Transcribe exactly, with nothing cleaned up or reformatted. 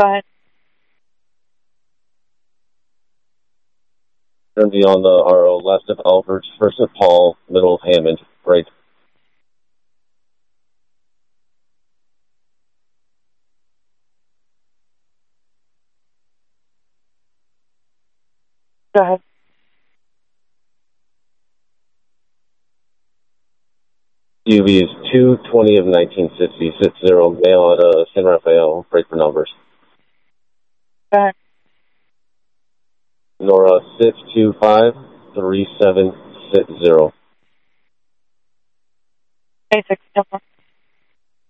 Go ahead. Turn V on the R O, left of Alberts, first of Paul, middle of Hammond, right. Go ahead. U V is two twenty of nineteen sixty, six zero, mail at uh, San Rafael, break for numbers. Go ahead. Nora six two five three seven six zero. Basic,